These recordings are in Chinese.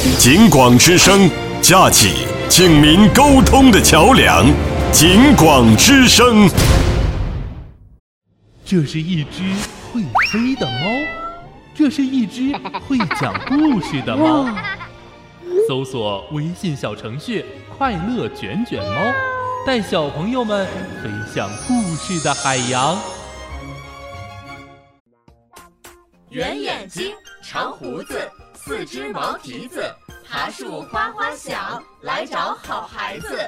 警广之声，架起警民沟通的桥梁。警广之声。 这是一只会飞的猫，这是一只会讲故事的猫。搜索微信小程序“快乐卷卷猫”，带小朋友们飞向故事的海洋。 圆眼睛，长胡子，四只毛蹄子，爬树哗哗响，来找好孩子。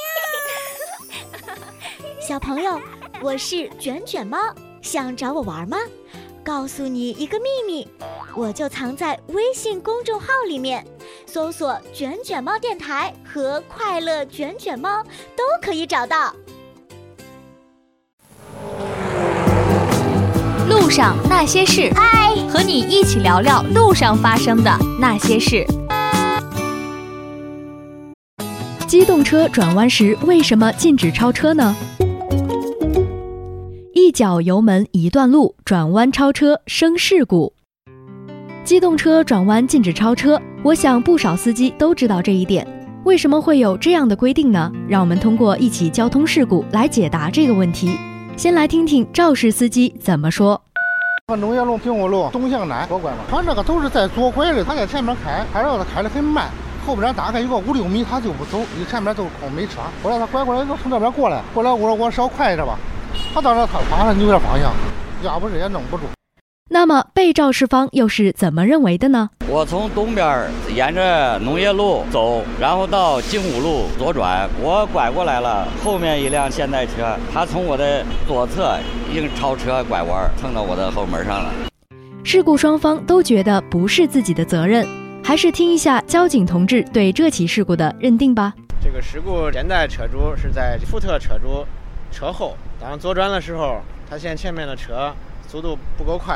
小朋友，我是卷卷猫，想找我玩吗？告诉你一个秘密，我就藏在微信公众号里面，搜索“卷卷猫电台”和“快乐卷卷猫”都可以找到。 路上那些事， 嗨， 和你一起聊聊路上发生的那些事。机动车转弯时为什么禁止超车呢？一脚油门一段路，转弯超车生事故。机动车转弯禁止超车，我想不少司机都知道这一点。为什么会有这样的规定呢？让我们通过一起交通事故来解答这个问题。先来听听肇事司机怎么说。 农业路、平湖路东向南左拐嘛，他这个都是在左拐的，他在前面开，还让他开得很慢，后边大概有个5-6米他就不走，你前面都空没车。后来他拐过来从这边过来，我说我稍快一点吧，他当时他马上扭点方向，要不是也弄不住。 那么被肇事方又是怎么认为的呢？ 我从东边沿着农业路走，然后到金湖路左转，我拐过来了，后面一辆现代车，他从我的左侧硬超车拐弯，蹭到我的后门上了。 事故双方都觉得不是自己的责任，还是听一下交警同志对这起事故的认定吧。 这个事故现代车主是在福特车主车后，当左转的时候，他嫌前面的车速度不够快，